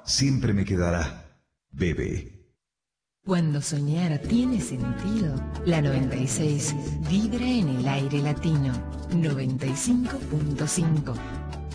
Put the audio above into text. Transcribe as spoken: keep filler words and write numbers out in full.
siempre me quedará. Bebe. Cuando soñar tiene sentido, la noventa y seis vibra en el aire latino. noventa y cinco punto cinco.